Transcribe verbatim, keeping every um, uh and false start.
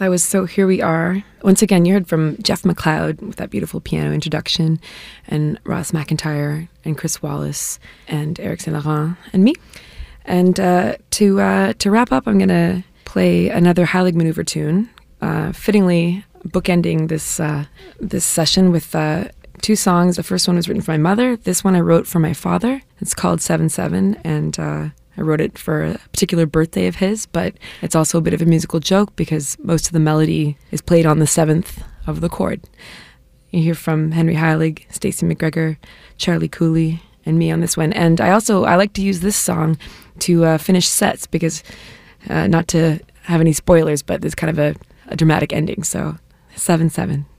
That was So Here We Are. Once again, you heard from Jeff McLeod with that beautiful piano introduction, and Ross McIntyre, and Chris Wallace, and Eric Saint Laurent, and me. And uh, to uh, to wrap up, I'm going to play another Heilig Maneuver tune, uh, fittingly bookending this uh, this session with uh, two songs. The first one was written for my mother. This one I wrote for my father. It's called seven seven, and uh, I wrote it for a particular birthday of his, but it's also a bit of a musical joke because most of the melody is played on the seventh of the chord. You hear from Henry Heilig, Stacey McGregor, Charlie Cooley, and me on this one. And I also, I like to use this song to uh, finish sets because, uh, not to have any spoilers, but there's kind of a, a dramatic ending. So, seven seven.